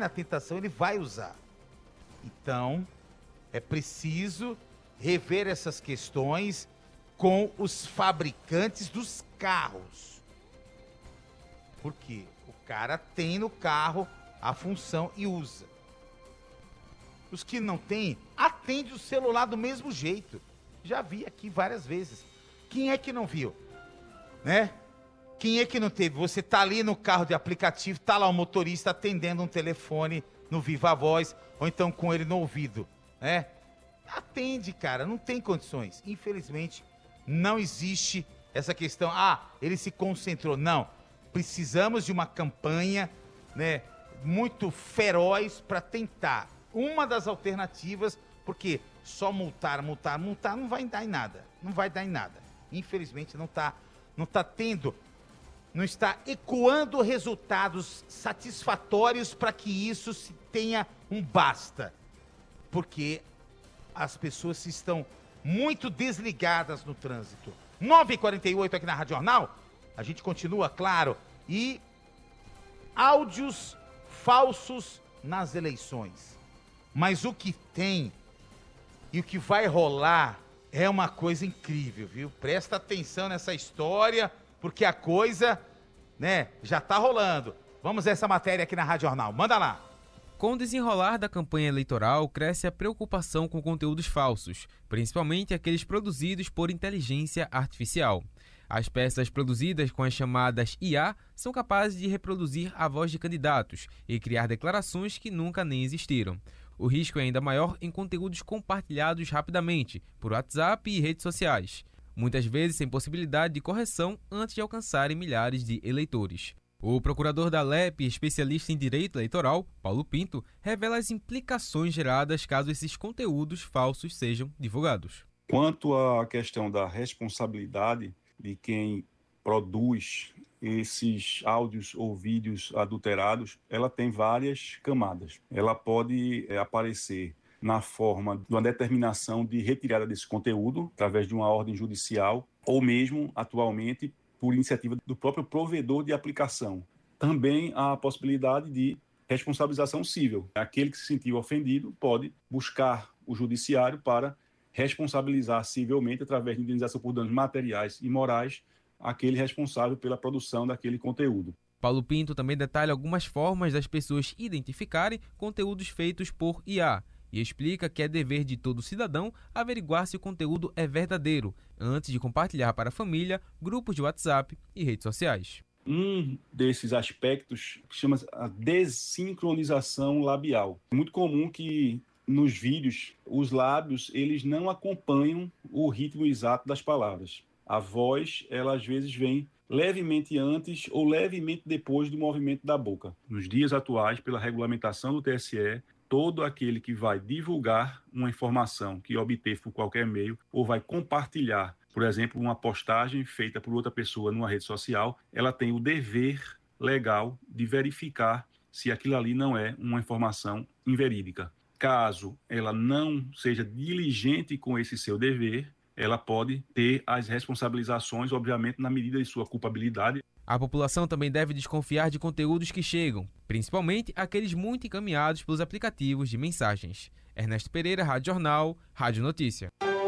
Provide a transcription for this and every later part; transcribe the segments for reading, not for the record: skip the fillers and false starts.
na tentação, ele vai usar. Então, é preciso rever essas questões com os fabricantes dos carros. Porque o cara tem no carro a função e usa. Os que não têm, atende o celular do mesmo jeito. Já vi aqui várias vezes. Quem é que não viu? Né? Quem é que não teve? Você tá ali no carro de aplicativo, tá lá o motorista atendendo um telefone no Viva Voz, ou então com ele no ouvido, né? Atende, cara, não tem condições. Infelizmente, não existe essa questão. Ele se concentrou. Não. Precisamos de uma campanha, né, muito feroz para tentar. Uma das alternativas, porque só multar não vai dar em nada. Não vai dar em nada. Infelizmente, não está ecoando resultados satisfatórios para que isso se tenha um basta. Porque as pessoas estão muito desligadas no trânsito. 9h48 aqui na Rádio Jornal. A gente continua, claro. E áudios falsos nas eleições. Mas o que tem e o que vai rolar é uma coisa incrível, viu? Presta atenção nessa história, porque a coisa, né, já tá rolando. Vamos a essa matéria aqui na Rádio Jornal. Manda lá. Com o desenrolar da campanha eleitoral, cresce a preocupação com conteúdos falsos, principalmente aqueles produzidos por inteligência artificial. As peças produzidas com as chamadas IA são capazes de reproduzir a voz de candidatos e criar declarações que nunca nem existiram. O risco é ainda maior em conteúdos compartilhados rapidamente, por WhatsApp e redes sociais, muitas vezes sem possibilidade de correção antes de alcançarem milhares de eleitores. O procurador da LEP e especialista em direito eleitoral, Paulo Pinto, revela as implicações geradas caso esses conteúdos falsos sejam divulgados. Quanto à questão da responsabilidade de quem produz esses áudios ou vídeos adulterados, ela tem várias camadas. Ela pode aparecer na forma de uma determinação de retirada desse conteúdo, através de uma ordem judicial, ou mesmo, atualmente, por iniciativa do próprio provedor de aplicação. Também há a possibilidade de responsabilização civil. Aquele que se sentiu ofendido pode buscar o judiciário para responsabilizar civilmente, através de indenização por danos materiais e morais, aquele responsável pela produção daquele conteúdo. Paulo Pinto também detalha algumas formas das pessoas identificarem conteúdos feitos por IA e explica que é dever de todo cidadão averiguar se o conteúdo é verdadeiro, antes de compartilhar para a família, grupos de WhatsApp e redes sociais. Um desses aspectos chama-se a desincronização labial. É muito comum que nos vídeos os lábios eles não acompanham o ritmo exato das palavras. A voz, ela às vezes vem levemente antes ou levemente depois do movimento da boca. Nos dias atuais, pela regulamentação do TSE, todo aquele que vai divulgar uma informação que obteve por qualquer meio ou vai compartilhar, por exemplo, uma postagem feita por outra pessoa numa rede social, ela tem o dever legal de verificar se aquilo ali não é uma informação inverídica. Caso ela não seja diligente com esse seu dever, ela pode ter as responsabilizações, obviamente, na medida de sua culpabilidade. A população também deve desconfiar de conteúdos que chegam, principalmente aqueles muito encaminhados pelos aplicativos de mensagens. Ernesto Pereira, Rádio Jornal, Rádio Notícia.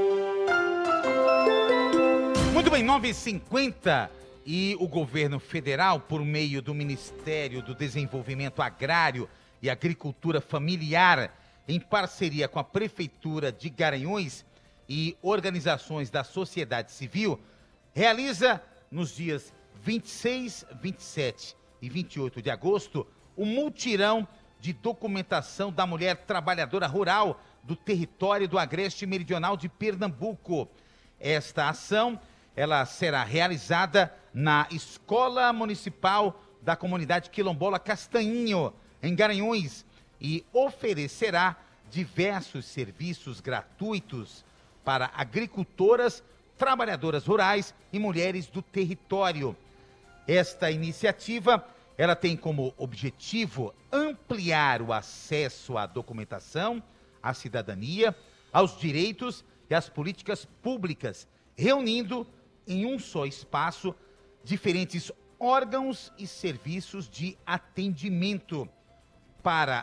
Muito bem, 9h50 e o governo federal, por meio do Ministério do Desenvolvimento Agrário e Agricultura Familiar, em parceria com a Prefeitura de Garanhuns e organizações da sociedade civil, realiza nos dias 26, 27 e 28 de agosto o multirão de documentação da mulher trabalhadora rural do território do Agreste Meridional de Pernambuco. Esta ação ela será realizada na Escola Municipal da Comunidade Quilombola Castanhinho, em Garanhuns, e oferecerá diversos serviços gratuitos para agricultoras, trabalhadoras rurais e mulheres do território. Esta iniciativa, ela tem como objetivo ampliar o acesso à documentação, à cidadania, aos direitos e às políticas públicas, reunindo em um só espaço diferentes órgãos e serviços de atendimento. Para